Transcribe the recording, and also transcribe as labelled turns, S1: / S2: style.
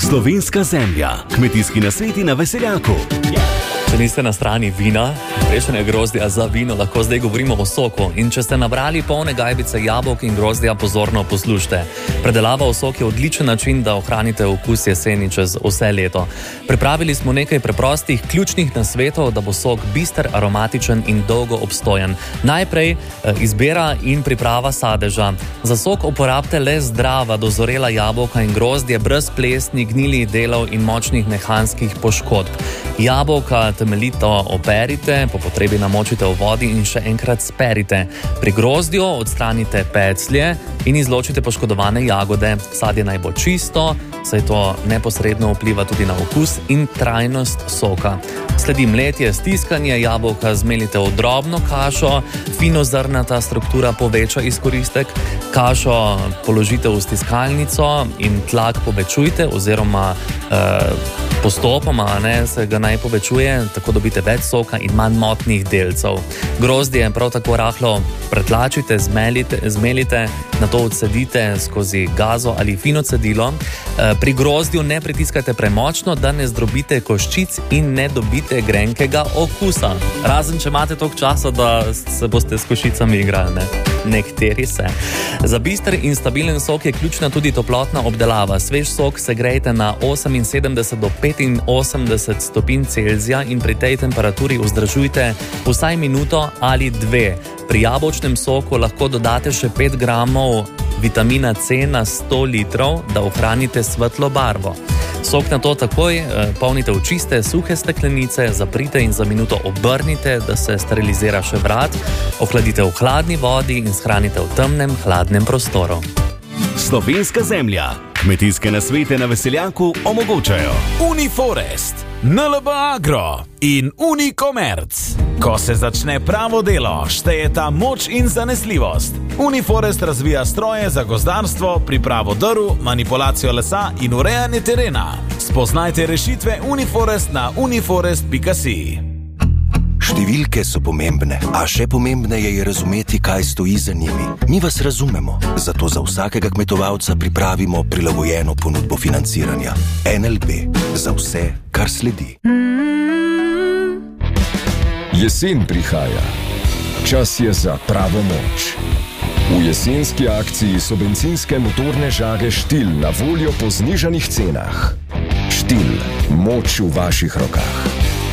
S1: Slovenska zemlja, kmetijski nasveti na Veseljaku.
S2: Če niste na strani vina, prejšnje grozdja za vino, lahko zdaj govorimo o soku. In če ste nabrali polne gajbice jabolk in grozdja, pozorno poslušajte. Predelava v sok je odličen način, da ohranite okus jeseni čez vse leto. Pripravili smo nekaj preprostih, ključnih nasvetov, da bo sok bister, aromatičen in dolgo obstojen. Najprej izbira in priprava sadeža. Za sok uporabite le zdrava, dozorela jabolka in grozdje, brez plesni, gnilih delov in močnih mehanskih poškodb. Jabolka temeljito operite, po potrebi namočite v vodi in še enkrat sperite. Pri grozdju odstranite peclje in izločite poškodovane jagode. Sadje naj bo čisto, saj to neposredno vpliva tudi na okus in trajnost soka. Sledi mletje, stiskanje, jabolka zmeljite v drobno kašo, finozrnata struktura poveča izkoristek, kašo položite v stiskalnico in tlak povečujte oziroma postopoma se ga naj povečuje, tako dobite več soka in manj motnih delcev. Grozdje prav tako rahlo pretlačite, zmeljite, nato odcedite skozi gazo ali fino cedilo. Pri grozdju ne pritiskajte premočno, da ne zdrobite koščic in ne dobite grenkega okusa. Razen, če imate toliko časa, da se boste s koščicami igrali, ne? Nekateri se. Za bister in stabilen sok je ključna tudi toplotna obdelava. Svež sok segrejte na 78 do 85 stopinj Celzija in pri tej temperaturi vzdržujte vsaj minuto ali dve. Pri jabolčnem soku lahko dodate še 5 gramov vitamina C na 100 litrov, da ohranite svetlo barvo. Sok nato takoj polnite v čiste, suhe steklenice, zaprite in za minuto obrnite, da se sterilizira še vrat, ohladite v hladni vodi in shranite v temnem, hladnem prostoru.
S1: Slovenska zemlja, kmetijske nasvete na Veseljaku omogočajo
S3: Uniforest, NLB Agro in Unikomerc. Ko se začne pravo delo, štejeta moč in zanesljivost. Uniforest razvija stroje za gozdarstvo, pripravo drv, manipulacijo lesa in urejanje terena. Spoznajte rešitve Uniforest na uniforest.si.
S4: Številke so pomembne, a še pomembneje je razumeti, kaj stoji za njimi. Mi vas razumemo, zato za vsakega kmetovalca pripravimo prilagojeno ponudbo financiranja. NLB, za vse, kar sledi.
S5: Jesen prihaja. Čas je za pravo moč. V jesenski akciji so bencinske motorne žage Štil na voljo po znižanih cenah. Štil, moč v vaših rokah.